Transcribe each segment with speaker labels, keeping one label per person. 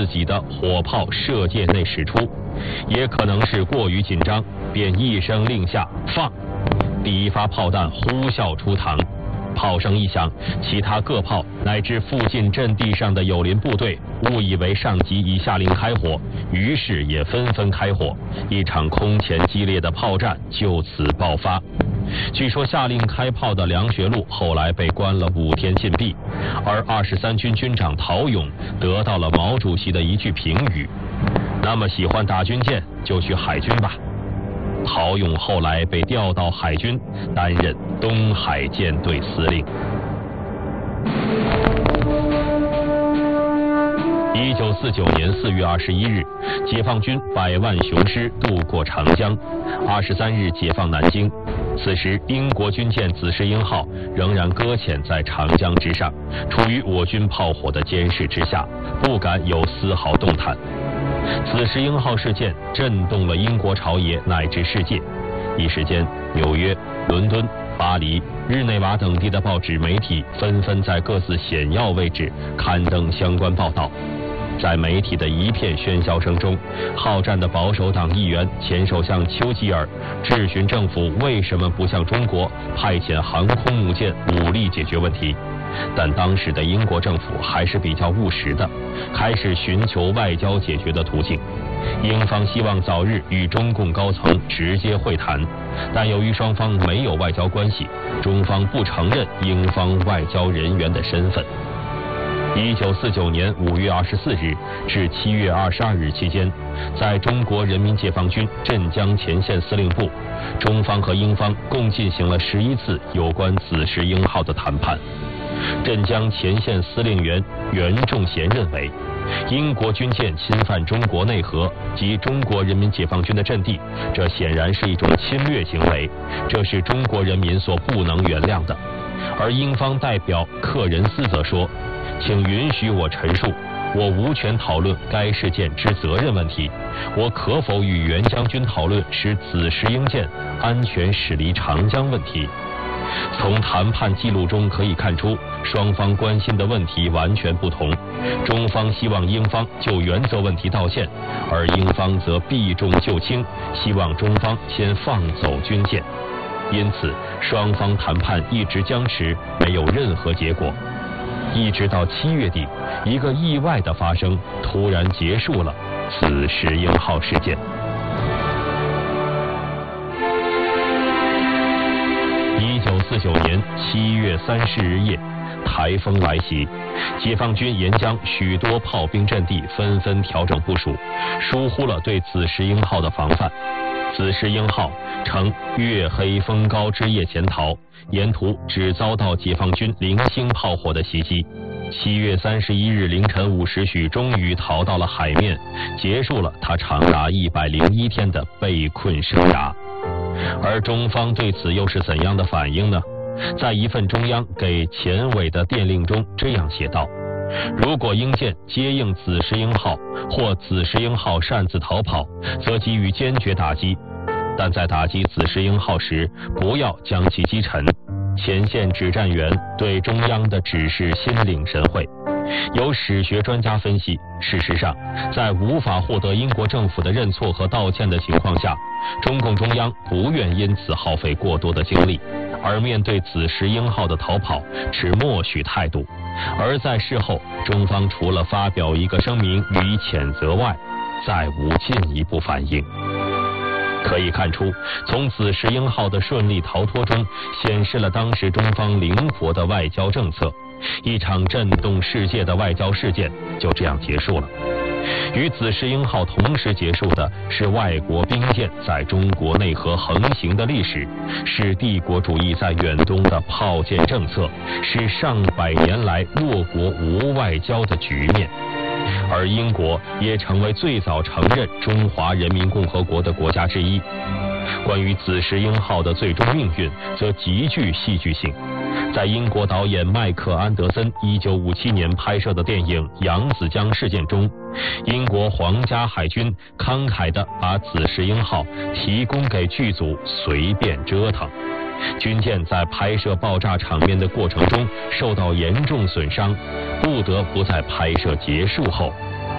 Speaker 1: 自己的火炮射界内使出，也可能是过于紧张，便一声令下放，第一发炮弹呼啸出膛。炮声一响，其他各炮乃至附近阵地上的友邻部队误以为上级已下令开火，于是也纷纷开火，一场空前激烈的炮战就此爆发。据说下令开炮的梁学禄后来被关了5天禁闭，而23军军长陶勇得到了毛主席的一句评语：那么喜欢打军舰就去海军吧。陶勇后来被调到海军，担任东海舰队司令。1949年4月21日，解放军100万雄师渡过长江，23日解放南京。此时，英国军舰紫石英号仍然搁浅在长江之上，处于我军炮火的监视之下，不敢有丝毫动弹。紫石英号事件震动了英国朝野乃至世界，一时间，纽约、伦敦、巴黎、日内瓦等地的报纸媒体纷纷在各自显要位置刊登相关报道。在媒体的一片喧嚣声中，好战的保守党议员前首相丘吉尔质询政府为什么不向中国派遣航空母舰武力解决问题。但当时的英国政府还是比较务实的，开始寻求外交解决的途径。英方希望早日与中共高层直接会谈，但由于双方没有外交关系，中方不承认英方外交人员的身份。1949年5月24日至7月22日期间，在中国人民解放军镇江前线司令部，中方和英方共进行了11次有关紫石英号的谈判。镇江前线司令员袁仲贤认为，英国军舰侵犯中国内河及中国人民解放军的阵地，这显然是一种侵略行为，这是中国人民所不能原谅的。而英方代表克仁斯则说，请允许我陈述，我无权讨论该事件之责任问题，我可否与袁将军讨论使紫石英舰安全驶离长江问题。从谈判记录中可以看出，双方关心的问题完全不同。中方希望英方就原则问题道歉，而英方则避重就轻，希望中方先放走军舰。因此，双方谈判一直僵持，没有任何结果。一直到7月底，一个意外的发生突然结束了紫石英号事件。1949年7月30日夜，台风来袭，解放军沿江许多炮兵阵地纷纷调整部署，疏忽了对紫石英号的防范。紫石英号乘月黑风高之夜潜逃，沿途只遭到解放军零星炮火的袭击。7月31日凌晨5时许，终于逃到了海面，结束了他长达101天的被困生涯。而中方对此又是怎样的反应呢？在一份中央给前委的电令中这样写道：如果英舰接应紫石英号或紫石英号擅自逃跑，则给予坚决打击，但在打击紫石英号时，不要将其击沉。前线指战员对中央的指示心领神会。有史学专家分析，事实上，在无法获得英国政府的认错和道歉的情况下，中共中央不愿因此耗费过多的精力，而面对紫石英号的逃跑持默许态度。而在事后，中方除了发表一个声明予以谴责外，再无进一步反应。可以看出，从紫石英号的顺利逃脱中，显示了当时中方灵活的外交政策。一场震动世界的外交事件就这样结束了。与紫石英号同时结束的是外国兵舰在中国内河横行的历史，是帝国主义在远东的炮舰政策，是上百年来弱国无外交的局面。而英国也成为最早承认中华人民共和国的国家之一。关于紫石英号的最终命运则极具戏剧性。在英国导演麦克安德森1957年拍摄的电影《扬子江事件》中，英国皇家海军慷慨地把紫石英号提供给剧组随便折腾。军舰在拍摄爆炸场面的过程中受到严重损伤，不得不在拍摄结束后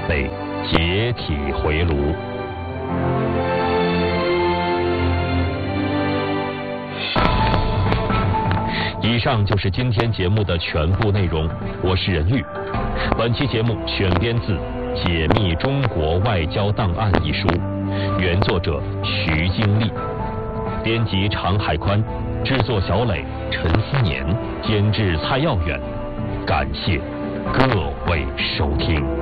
Speaker 1: 被解体回炉。以上就是今天节目的全部内容，我是任玉。本期节目选编自《解密中国外交档案》一书，原作者徐经历，编辑常海宽，制作小磊、陈思年，监制蔡耀远。感谢各位收听。